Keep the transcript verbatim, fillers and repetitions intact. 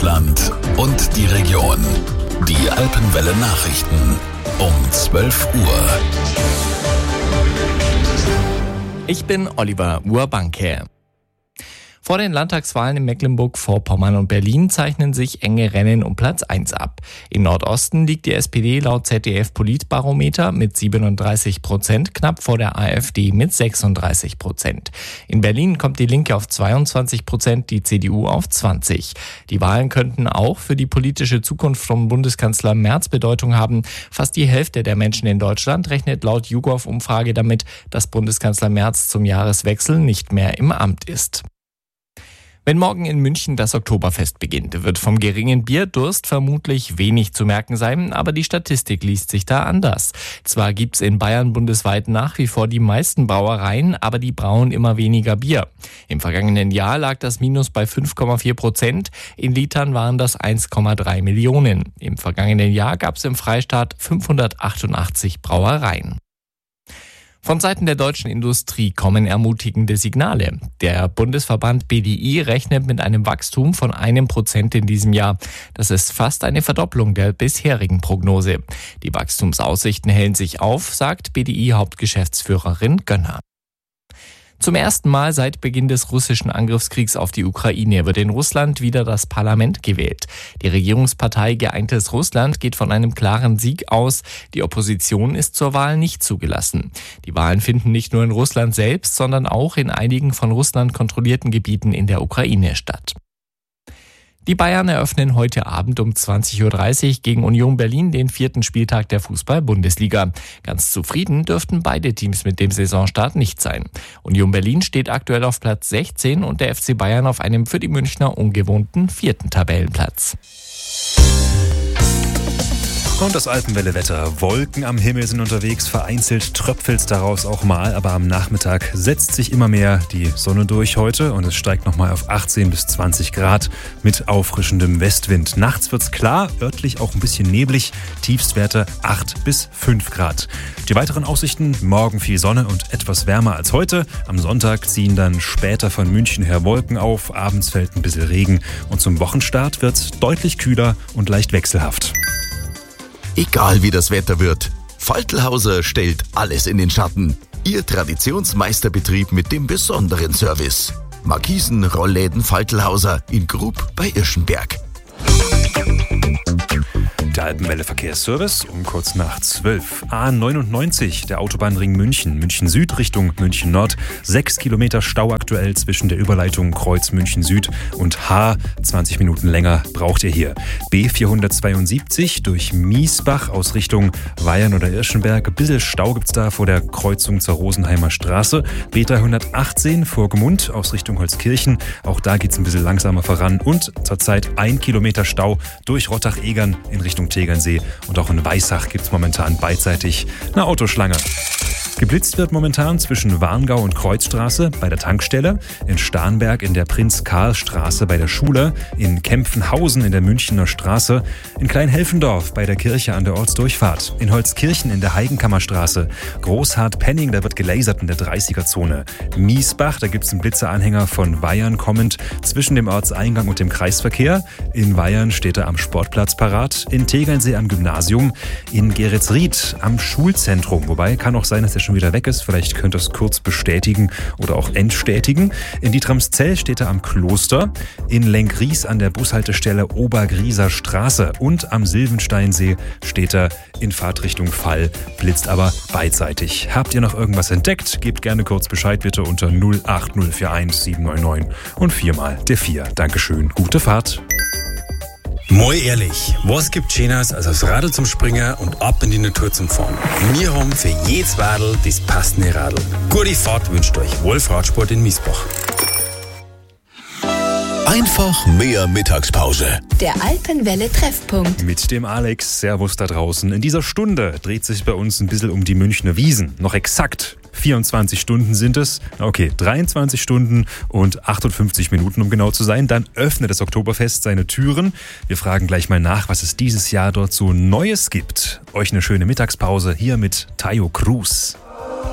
Deutschland und die Region. Die Alpenwelle Nachrichten um zwölf Uhr. Ich bin Oliver Urbanke. Vor den Landtagswahlen in Mecklenburg-Vorpommern und Berlin zeichnen sich enge Rennen um Platz eins ab. Im Nordosten liegt die S P D laut Z D F-Politbarometer mit siebenunddreißig Prozent knapp vor der AfD mit sechsunddreißig Prozent. In Berlin kommt die Linke auf zweiundzwanzig Prozent, die C D U auf zwanzig. Die Wahlen könnten auch für die politische Zukunft von Bundeskanzler Merz Bedeutung haben. Fast die Hälfte der Menschen in Deutschland rechnet laut YouGov-Umfrage damit, dass Bundeskanzler Merz zum Jahreswechsel nicht mehr im Amt ist. Wenn morgen in München das Oktoberfest beginnt, wird vom geringen Bierdurst vermutlich wenig zu merken sein, aber die Statistik liest sich da anders. Zwar gibt's in Bayern bundesweit nach wie vor die meisten Brauereien, aber die brauen immer weniger Bier. Im vergangenen Jahr lag das Minus bei fünf Komma vier Prozent, in Litern waren das eins Komma drei Millionen. Im vergangenen Jahr gab's im Freistaat fünfhundertachtundachtzig Brauereien. Von Seiten der deutschen Industrie kommen ermutigende Signale. Der Bundesverband B D I rechnet mit einem Wachstum von einem Prozent in diesem Jahr. Das ist fast eine Verdopplung der bisherigen Prognose. Die Wachstumsaussichten hellen sich auf, sagt B D I-Hauptgeschäftsführerin Gönner. Zum ersten Mal seit Beginn des russischen Angriffskriegs auf die Ukraine wird in Russland wieder das Parlament gewählt. Die Regierungspartei Geeintes Russland geht von einem klaren Sieg aus. Die Opposition ist zur Wahl nicht zugelassen. Die Wahlen finden nicht nur in Russland selbst, sondern auch in einigen von Russland kontrollierten Gebieten in der Ukraine statt. Die Bayern eröffnen heute Abend um zwanzig Uhr dreißig gegen Union Berlin den vierten Spieltag der Fußball-Bundesliga. Ganz zufrieden dürften beide Teams mit dem Saisonstart nicht sein. Union Berlin steht aktuell auf Platz sechzehn und der F C Bayern auf einem für die Münchner ungewohnten vierten Tabellenplatz. Und das Alpenwelle-Wetter. Wolken am Himmel sind unterwegs, vereinzelt tröpfelt's daraus auch mal, aber am Nachmittag setzt sich immer mehr die Sonne durch heute und es steigt nochmal auf achtzehn bis zwanzig Grad mit auffrischendem Westwind. Nachts wird's klar, örtlich auch ein bisschen neblig, Tiefstwerte acht bis fünf Grad. Die weiteren Aussichten, morgen viel Sonne und etwas wärmer als heute. Am Sonntag ziehen dann später von München her Wolken auf, abends fällt ein bisschen Regen und zum Wochenstart wird's deutlich kühler und leicht wechselhaft. Egal wie das Wetter wird, Faltlhauser stellt alles in den Schatten. Ihr Traditionsmeisterbetrieb mit dem besonderen Service. Markisen, Rollläden Faltlhauser in Grub bei Irschenberg. Der Alpenwelle Verkehrsservice um kurz nach zwölf. A neunundneunzig, der Autobahnring München, München Süd Richtung München Nord. Sechs Kilometer Stau aktuell zwischen der Überleitung Kreuz München Süd und H. zwanzig Minuten länger braucht ihr hier. B vierhundertzweiundsiebzig durch Miesbach aus Richtung Weyern oder Irschenberg. Ein bisschen Stau gibt's da vor der Kreuzung zur Rosenheimer Straße. B dreihundertachtzehn vor Gmund aus Richtung Holzkirchen. Auch da geht's ein bisschen langsamer voran. Und zurzeit ein Kilometer Stau durch Rottach-Egern in Richtung Tegernsee und auch in Weissach gibt es momentan beidseitig eine Autoschlange. Geblitzt wird momentan zwischen Warngau und Kreuzstraße bei der Tankstelle, in Starnberg in der Prinz-Karl-Straße bei der Schule, in Kempfenhausen in der Münchener Straße, in Kleinhelfendorf bei der Kirche an der Ortsdurchfahrt, in Holzkirchen in der Heigenkammerstraße, Großhardt-Penning, da wird gelasert in der dreißiger-Zone, Miesbach, da gibt es einen Blitzeranhänger von Weyern kommend zwischen dem Ortseingang und dem Kreisverkehr, in Weyern steht er am Sportplatz parat, in Tegernsee am Gymnasium, in Geretsried am Schulzentrum, wobei kann auch sein, dass der schon wieder weg ist. Vielleicht könnt ihr es kurz bestätigen oder auch entstätigen. In Dietramszell steht er am Kloster, in Lenkries an der Bushaltestelle Obergrieser Straße und am Silvensteinsee steht er in Fahrtrichtung Fall, blitzt aber beidseitig. Habt ihr noch irgendwas entdeckt? Gebt gerne kurz Bescheid bitte unter null acht null vier eins sieben neun neun und viermal der vier. Dankeschön, gute Fahrt. Mal ehrlich, was gibt Schöneres als aufs Radl zum Springen und ab in die Natur zum Fahren? Wir haben für jedes Radl das passende Radl. Gute Fahrt wünscht euch Wolf Radsport in Miesbach. Einfach mehr Mittagspause. Der Alpenwelle-Treffpunkt. Mit dem Alex, Servus da draußen. In dieser Stunde dreht sich bei uns ein bisschen um die Münchner Wiesn. Noch exakt vierundzwanzig Stunden sind es. Okay, dreiundzwanzig Stunden und achtundfünfzig Minuten, um genau zu sein. Dann öffnet das Oktoberfest seine Türen. Wir fragen gleich mal nach, was es dieses Jahr dort so Neues gibt. Euch eine schöne Mittagspause hier mit Tayo Cruz.